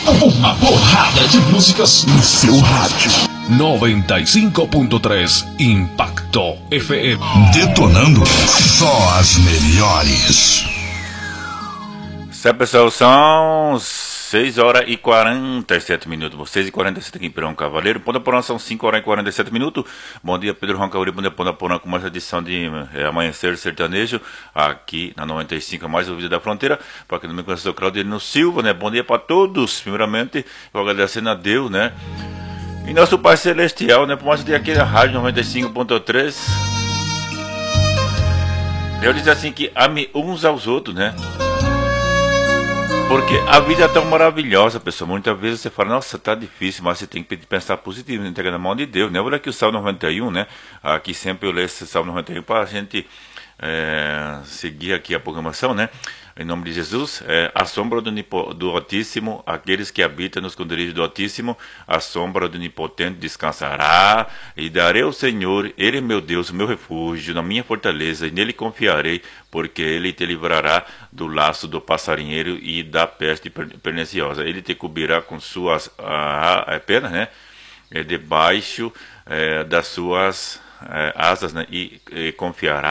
Uma porrada de músicas no seu rádio. 95.3 Impacto FM. Detonando só as melhores. Certo, pessoal, são 6 horas e 47 minutos. 6 e 47 aqui em Pirão Cavaleiro. Ponta Porã são 5 horas e 47 minutos. Bom dia, Pedro Roncauri. Bom dia, Ponta Porã, com mais edição de Amanhecer Sertanejo, aqui na 95, mais ouvida da fronteira. Para quem não me conhece, eu sou Claudino Silva, né? Bom dia para todos. Primeiramente, eu agradecendo a Deus, né? E nosso Pai Celestial, né? Por mais de aqui na Rádio 95.3. Deus diz assim que ame uns aos outros, né? Porque a vida é tão maravilhosa, pessoal. Muitas vezes você fala, nossa, tá difícil, mas você tem que pensar positivo, entregar na mão de Deus, né? Olha aqui o Salmo 91, né? Aqui sempre eu leio esse Salmo 91 para a gente seguir aqui a programação, né? Em nome de Jesus, a sombra do Altíssimo, aqueles que habitam nos esconderijos do Altíssimo, a sombra do Onipotente descansará, e darei ao Senhor, Ele é meu Deus, meu refúgio, na minha fortaleza, e nele confiarei, porque Ele te livrará do laço do passarinheiro e da peste perniciosa. Ele te cobrirá com suas penas, né? Debaixo das suas asas, né? E confiará